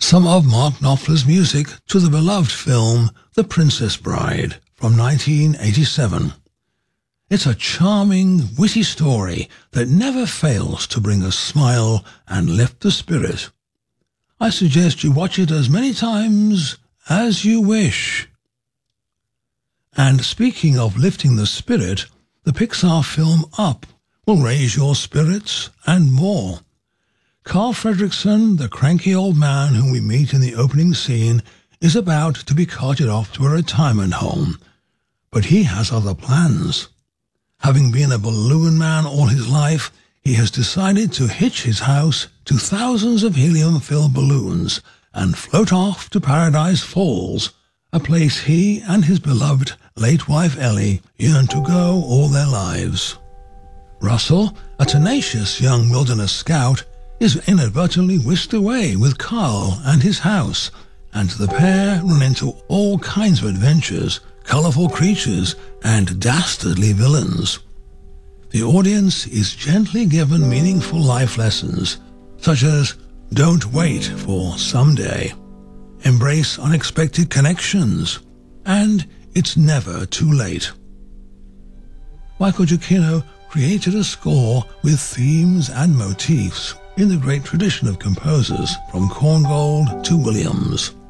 some of Mark Knopfler's music to the beloved film The Princess Bride from 1987. It's a charming, witty story that never fails to bring a smile and lift the spirit. I suggest you watch it as many times as you wish. And speaking of lifting the spirit, the Pixar film Up will raise your spirits and more. Carl Fredricksen, the cranky old man whom we meet in the opening scene, is about to be carted off to a retirement home. But he has other plans. Having been a balloon man all his life, he has decided to hitch his house to thousands of helium-filled balloons and float off to Paradise Falls, a place he and his beloved late wife Ellie yearn to go all their lives. Russell, a tenacious young wilderness scout, is inadvertently whisked away with Carl and his house, and the pair run into all kinds of adventures, colourful creatures, and dastardly villains. The audience is gently given meaningful life lessons, such as don't wait for someday, embrace unexpected connections, and it's never too late. Michael Giacchino created a score with themes and motifs in the great tradition of composers from Korngold to Williams.